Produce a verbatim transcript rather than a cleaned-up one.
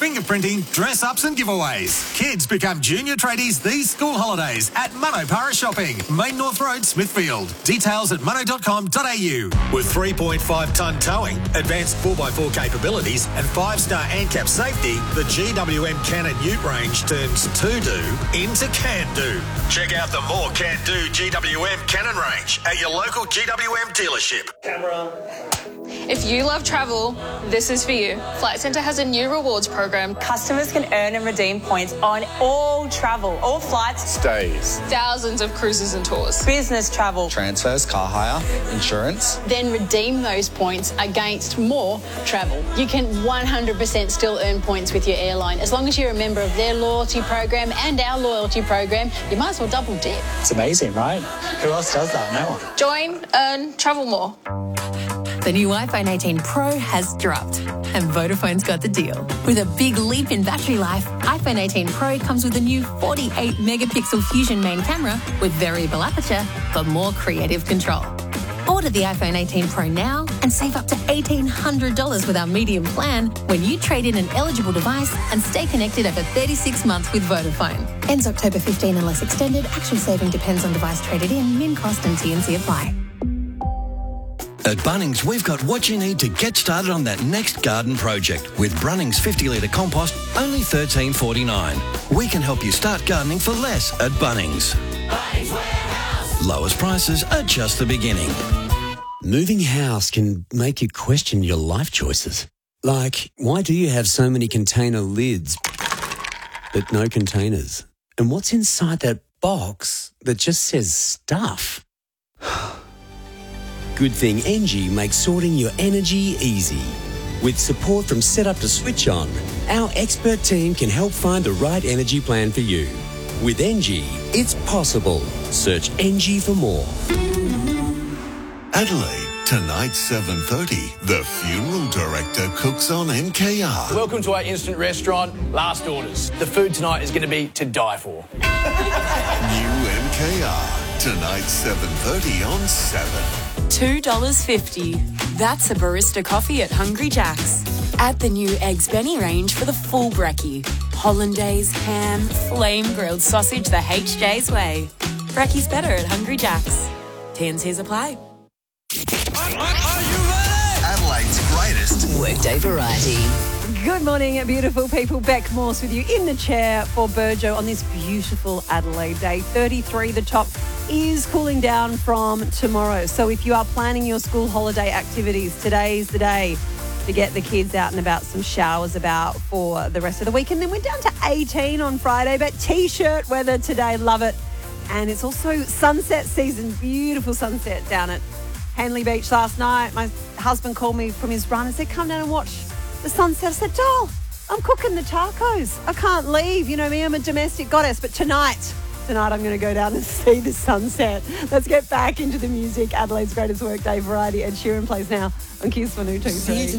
fingerprinting, dress-ups and giveaways. Kids become junior tradies these school holidays at Munno Para Shopping, Main North Road, Smithfield. Details at munno dot com dot a u. With three point five tonne towing, advanced four by four capabilities and five-star ANCAP safety, the G W M Cannon Ute range turns to-do into can-do. Check out the more can-do G W M Cannon range at your local G W M dealership. Camera. If you love travel, this is for you. Flight Centre has a new rewards program. Customers can earn and redeem points on all travel, all flights, stays, thousands of cruises and tours, business travel, transfers, car hire, insurance. Then redeem those points against more travel. You can one hundred percent still earn points with your airline. As long as you're a member of their loyalty program and our loyalty program, you might as well double dip. It's amazing, right? Who else does that? No one. Join, earn, travel more. The new iPhone eighteen Pro has dropped, and Vodafone's got the deal. With a big leap in battery life, iPhone eighteen Pro comes with a new forty-eight megapixel Fusion main camera with variable aperture for more creative control. Order the iPhone eighteen Pro now and save up to eighteen hundred dollars with our medium plan when you trade in an eligible device and stay connected over thirty-six months with Vodafone. Ends October fifteenth unless extended. Actual saving depends on device traded in. Min cost and T and C apply. At Bunnings, we've got what you need to get started on that next garden project. With Brunnings fifty litre compost, only thirteen forty-nine. We can help you start gardening for less at Bunnings. Bunnings Warehouse. Lowest prices are just the beginning. Moving house can make you question your life choices. Like, why do you have so many container lids, but no containers? And what's inside that box that just says stuff? Good thing Engie makes sorting your energy easy. With support from Setup to Switch On, our expert team can help find the right energy plan for you. With Engie, it's possible. Search Engie for more. Adelaide, tonight seven thirty, the funeral director cooks on N K R. Welcome to our instant restaurant, Last Orders. The food tonight is going to be to die for. New N K R, tonight seven thirty on seven. two dollars fifty. That's a barista coffee at Hungry Jack's. Add the new Eggs Benny range for the full brekkie. Hollandaise, ham, flame grilled sausage the H J's way. Brekkie's better at Hungry Jack's. T and C's apply. Adelaide's greatest Workday variety. Good morning, beautiful people. Beck Morse with you in the chair for Burjo on this beautiful Adelaide day. thirty-three, the top is cooling down from tomorrow. So if you are planning your school holiday activities, today's the day to get the kids out and about. Some showers about for the rest of the week. And then we're down to eighteen on Friday, but T-shirt weather today. Love it. And it's also sunset season. Beautiful sunset down at Hanley Beach last night. My husband called me from his run and said, come down and watch the sunset. I said, doll, I'm cooking the tacos. I can't leave. You know me, I'm a domestic goddess. But tonight, tonight I'm going to go down and see the sunset. Let's get back into the music. Adelaide's greatest workday variety. Ed Sheeran plays now on Kiss one oh two three.